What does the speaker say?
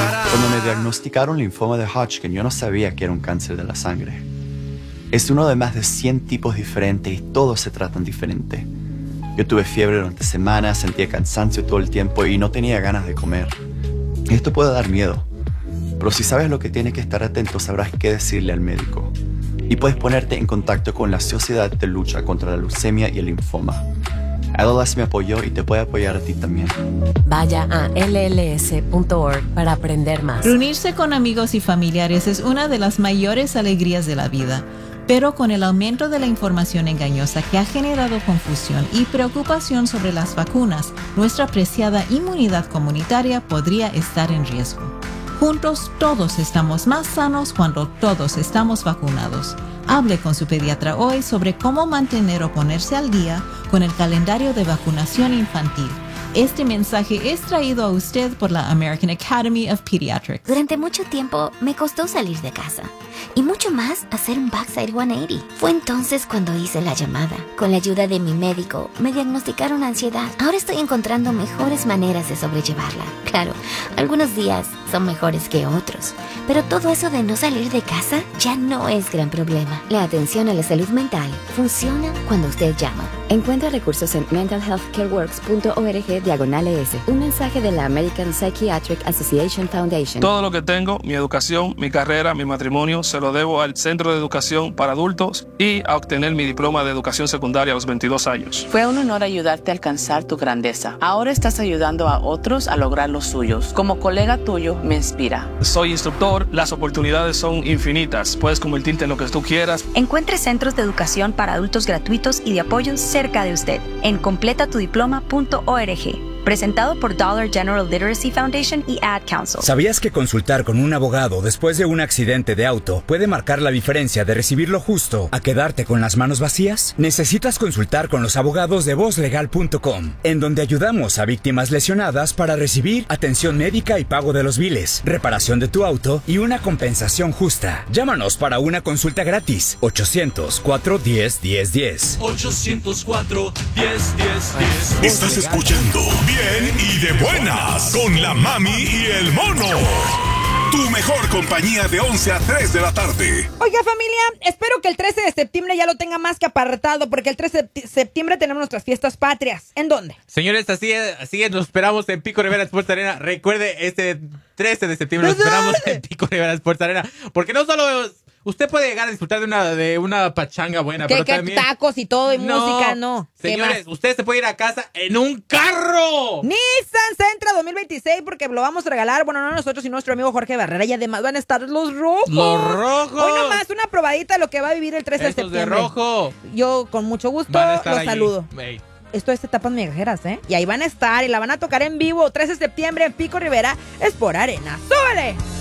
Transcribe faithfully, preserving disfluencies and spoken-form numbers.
Cuando me diagnosticaron linfoma de Hodgkin, yo no sabía que era un cáncer de la sangre. Es uno de más de cien tipos diferentes y todos se tratan diferente. Yo tuve fiebre durante semanas, sentía cansancio todo el tiempo y no tenía ganas de comer. Esto puede dar miedo, pero si sabes lo que tienes que estar atento, sabrás qué decirle al médico. Y puedes ponerte en contacto con la Sociedad de Lucha contra la Leucemia y el Linfoma. L L S me apoyó y te puede apoyar a ti también. Vaya a L L S punto org para aprender más. Reunirse con amigos y familiares es una de las mayores alegrías de la vida. Pero con el aumento de la información engañosa que ha generado confusión y preocupación sobre las vacunas, nuestra preciada inmunidad comunitaria podría estar en riesgo. Juntos todos estamos más sanos cuando todos estamos vacunados. Hable con su pediatra hoy sobre cómo mantener o ponerse al día con el calendario de vacunación infantil. Este mensaje es traído a usted por la American Academy of Pediatrics. Durante mucho tiempo me costó salir de casa y mucho más hacer un backside ciento ochenta. Fue entonces cuando hice la llamada. Con la ayuda de mi médico me diagnosticaron ansiedad. Ahora estoy encontrando mejores maneras de sobrellevarla. Claro, algunos días son mejores que otros, pero todo eso de no salir de casa ya no es gran problema. La atención a la salud mental funciona cuando usted llama. Encuentra recursos en mental health care works punto org diagonal E S. Un mensaje de la American Psychiatric Association Foundation. Todo lo que tengo, mi educación, mi carrera, mi matrimonio, se lo debo al Centro de Educación para Adultos y a obtener mi diploma de educación secundaria a los veintidós años. Fue un honor ayudarte a alcanzar tu grandeza. Ahora estás ayudando a otros a lograr los suyos. Como colega tuyo, me inspira. Soy instructor, las oportunidades son infinitas. Puedes convertirte en lo que tú quieras. Encuentre centros de educación para adultos gratuitos y de apoyo cerca de usted en completa tu diploma punto org. Presentado por Dollar General Literacy Foundation y Ad Council. ¿Sabías que consultar con un abogado después de un accidente de auto puede marcar la diferencia de recibir lo justo a quedarte con las manos vacías? Necesitas consultar con los abogados de voz legal punto com, en donde ayudamos a víctimas lesionadas para recibir atención médica y pago de los biles, reparación de tu auto y una compensación justa. Llámanos para una consulta gratis. ochocientos cuatro diez diez diez. ochocientos cuatro diez diez diez. Estás escuchando Bien y de Buenas con la Mami y el Mono. Tu mejor compañía de once a tres de la tarde. Oiga, familia, espero que el trece de septiembre ya lo tenga más que apartado, porque el trece de septiembre tenemos nuestras fiestas patrias. ¿En dónde? Señores, así es, así es, nos esperamos en Pico Rivera Sports Arena. Recuerde, este trece de septiembre nos esperamos en Pico Rivera Sports Arena, porque no solo usted puede llegar a disfrutar de una, de una pachanga buena, que, pero que también tacos y todo y no, música, no. Señores, usted se puede ir a casa en un carro. Nissan Sentra dos mil veintiséis, porque lo vamos a regalar, bueno, no nosotros, sino nuestro amigo Jorge Barrera, y además van a estar los rojos. Los rojos. Hoy nomás una probadita de lo que va a vivir el trece de septiembre. De rojo. Yo con mucho gusto los saludo. Hey. Esto es Etapas Migajeras, ¿eh? Y ahí van a estar y la van a tocar en vivo, trece de septiembre en Pico Rivera, es por Arena. ¡Súbele!